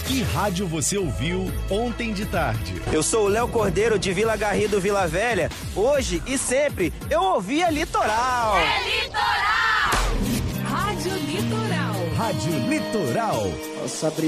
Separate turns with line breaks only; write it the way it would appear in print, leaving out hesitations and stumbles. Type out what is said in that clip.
Que rádio você ouviu ontem de tarde?
Eu sou o Léo Cordeiro de Vila Garrido, Vila Velha. Hoje e sempre eu ouvi a Litoral.
É Litoral!
Rádio Litoral. Rádio Litoral.
Nossa,